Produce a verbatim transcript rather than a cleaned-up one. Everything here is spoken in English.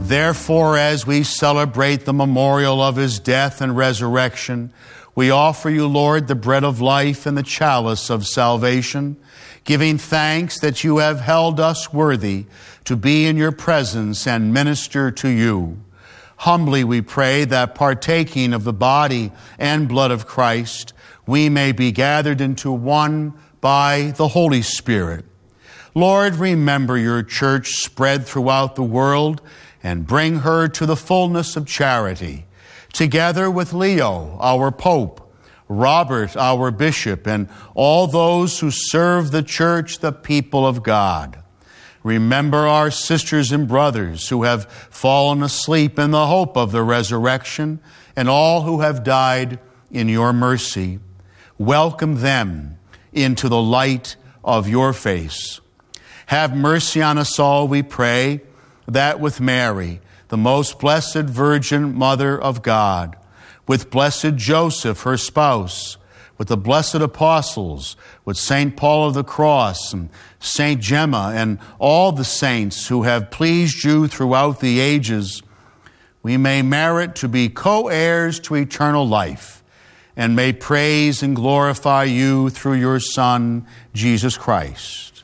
Therefore, as we celebrate the memorial of his death and resurrection, we offer you, Lord, the bread of life and the chalice of salvation, giving thanks that you have held us worthy to be in your presence and minister to you. Humbly we pray that partaking of the body and blood of Christ, we may be gathered into one by the Holy Spirit. Lord, remember your church spread throughout the world and bring her to the fullness of charity, together with Leo, our Pope, Robert, our Bishop, and all those who serve the church, the people of God. Remember our sisters and brothers who have fallen asleep in the hope of the resurrection, and all who have died in your mercy. Welcome them into the light of your face. Have mercy on us all, we pray, that with Mary, the most blessed Virgin Mother of God, with blessed Joseph, her spouse, with the blessed apostles, with Saint Paul of the Cross and Saint Gemma and all the saints who have pleased you throughout the ages, we may merit to be co-heirs to eternal life and may praise and glorify you through your Son, Jesus Christ.